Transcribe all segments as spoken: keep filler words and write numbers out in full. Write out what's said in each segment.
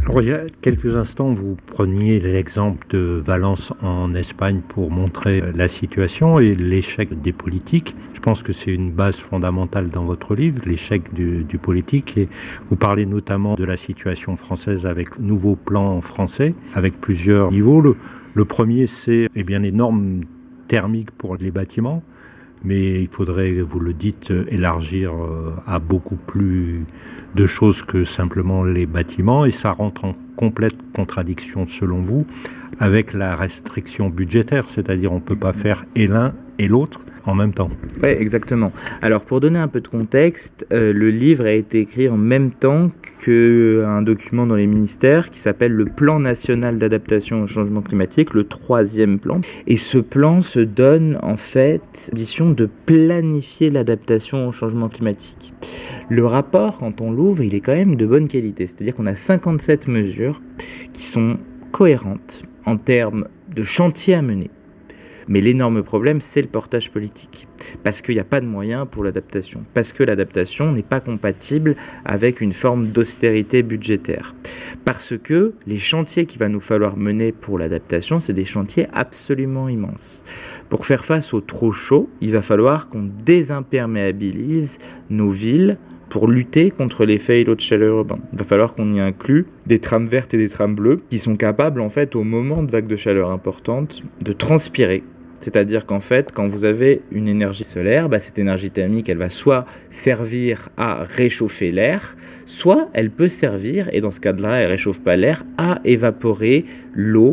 Alors, il y a quelques instants, vous preniez l'exemple de Valence en Espagne pour montrer la situation et l'échec des politiques. Je pense que c'est une base fondamentale dans votre livre, l'échec du, du politique. Et vous parlez notamment de la situation française avec le nouveau plan français, avec plusieurs niveaux. Le, le premier, c'est eh bien, les normes thermiques pour les bâtiments. Mais il faudrait, vous le dites, élargir à beaucoup plus de choses que simplement les bâtiments. Et ça rentre en complète contradiction, selon vous, avec la restriction budgétaire. C'est-à-dire on ne peut pas faire et l'un et l'autre en même temps. Oui, exactement. Alors, pour donner un peu de contexte, euh, le livre a été écrit en même temps qu'un document dans les ministères qui s'appelle le Plan national d'adaptation au changement climatique, le troisième plan. Et ce plan se donne, en fait, l'ambition de planifier l'adaptation au changement climatique. Le rapport, quand on l'ouvre, il est quand même de bonne qualité. C'est-à-dire qu'on a cinquante-sept mesures qui sont cohérentes en termes de chantier à mener. Mais l'énorme problème, c'est le portage politique. Parce qu'il n'y a pas de moyens pour l'adaptation. Parce que l'adaptation n'est pas compatible avec une forme d'austérité budgétaire. Parce que les chantiers qu'il va nous falloir mener pour l'adaptation, c'est des chantiers absolument immenses. Pour faire face au trop chaud, il va falloir qu'on désimperméabilise nos villes pour lutter contre l'effet îlot de chaleur urbain. Il va falloir qu'on y inclue des trames vertes et des trames bleues qui sont capables, en fait, au moment de vagues de chaleur importantes, de transpirer. C'est-à-dire qu'en fait, quand vous avez une énergie solaire, bah, cette énergie thermique, elle va soit servir à réchauffer l'air, soit elle peut servir, et dans ce cas-là, elle ne réchauffe pas l'air, à évaporer l'eau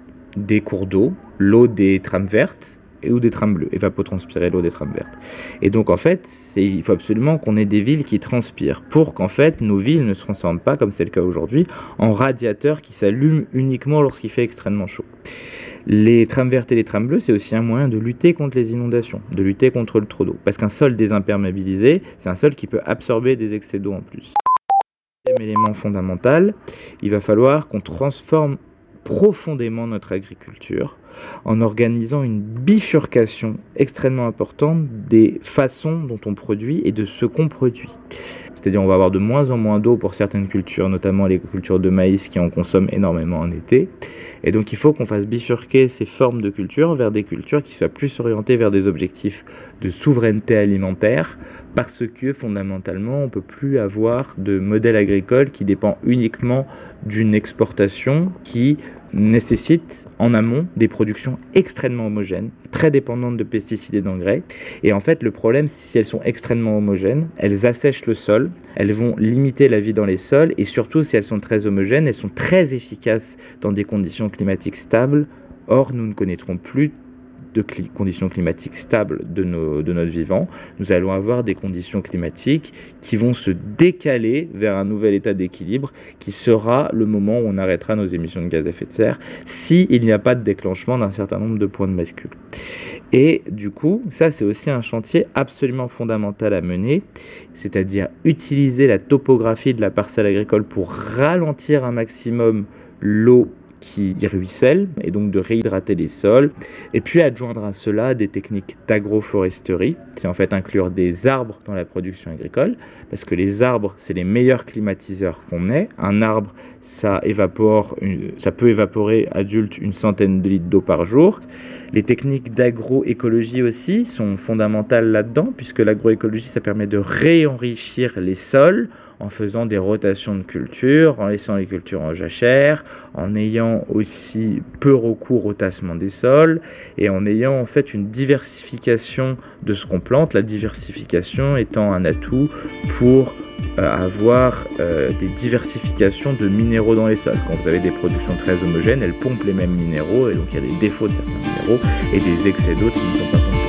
des cours d'eau, l'eau des trames vertes, et ou des trames bleues, évapotranspirer l'eau des trames vertes. Et donc en fait, c'est, il faut absolument qu'on ait des villes qui transpirent pour qu'en fait nos villes ne se transforment pas, comme c'est le cas aujourd'hui, en radiateurs qui s'allument uniquement lorsqu'il fait extrêmement chaud. Les trames vertes et les trames bleues, c'est aussi un moyen de lutter contre les inondations, de lutter contre le trop d'eau. Parce qu'un sol désimperméabilisé, c'est un sol qui peut absorber des excès d'eau en plus. Deuxième élément fondamental, il va falloir qu'on transforme profondément notre agriculture en organisant une bifurcation extrêmement importante des façons dont on produit et de ce qu'on produit. C'est-à-dire on va avoir de moins en moins d'eau pour certaines cultures, notamment les cultures de maïs qui en consomment énormément en été. Et donc il faut qu'on fasse bifurquer ces formes de culture vers des cultures qui soient plus orientées vers des objectifs de souveraineté alimentaire, parce que fondamentalement on ne peut plus avoir de modèle agricole qui dépend uniquement d'une exportation qui nécessite en amont des productions extrêmement homogènes, très dépendantes de pesticides et d'engrais. Et en fait, le problème, si elles sont extrêmement homogènes, elles assèchent le sol, elles vont limiter la vie dans les sols, et surtout, si elles sont très homogènes, elles sont très efficaces dans des conditions climatiques stables. Or, nous ne connaîtrons plus de cli- conditions climatiques stables de, nos, de notre vivant. Nous allons avoir des conditions climatiques qui vont se décaler vers un nouvel état d'équilibre qui sera le moment où on arrêtera nos émissions de gaz à effet de serre s'il n'y a pas de déclenchement d'un certain nombre de points de bascule. Et du coup, ça c'est aussi un chantier absolument fondamental à mener, c'est-à-dire utiliser la topographie de la parcelle agricole pour ralentir un maximum l'eau qui ruisselle, et donc de réhydrater les sols, et puis adjoindre à cela des techniques d'agroforesterie, c'est en fait inclure des arbres dans la production agricole, parce que les arbres, c'est les meilleurs climatiseurs qu'on ait. Un arbre, ça évapore, une, ça peut évaporer adulte une centaine de litres d'eau par jour. Les techniques d'agroécologie aussi sont fondamentales là-dedans, puisque l'agroécologie, ça permet de réenrichir les sols en faisant des rotations de cultures, en laissant les cultures en jachère, en ayant aussi peu recours au tassement des sols, et en ayant en fait une diversification de ce qu'on plante, la diversification étant un atout pour euh, avoir euh, des diversifications de minéraux dans les sols. Quand vous avez des productions très homogènes, elles pompent les mêmes minéraux, et donc il y a des défauts de certains minéraux et des excès d'autres qui ne sont pas pompés.